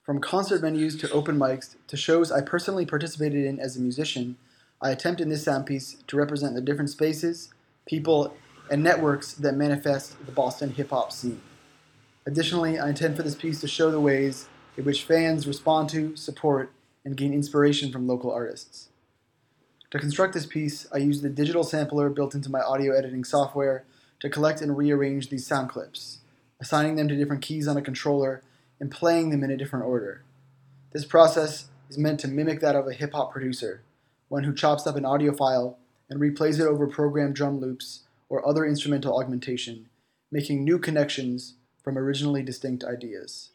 From concert venues to open mics to shows I personally participated in as a musician, I attempt in this soundpiece to represent the different spaces, people, and networks that manifest the Boston hip-hop scene. Additionally, I intend for this piece to show the ways in which fans respond to, support, and gain inspiration from local artists. To construct this piece, I used the digital sampler built into my audio editing software to collect and rearrange these sound clips, assigning them to different keys on a controller and playing them in a different order. This process is meant to mimic that of a hip-hop producer, one who chops up an audio file and replays it over programmed drum loops or other instrumental augmentation, making new connections from originally distinct ideas.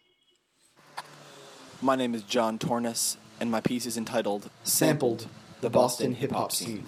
My name is John Tornes, and my piece is entitled Sampled, the Boston Hip-Hop Scene.